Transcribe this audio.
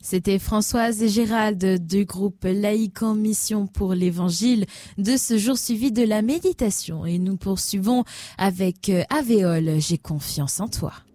C'était Françoise et Gérald du groupe Laïque en Mission pour l'Évangile de ce jour suivi de la méditation. Et nous poursuivons avec Avéole, j'ai confiance en toi.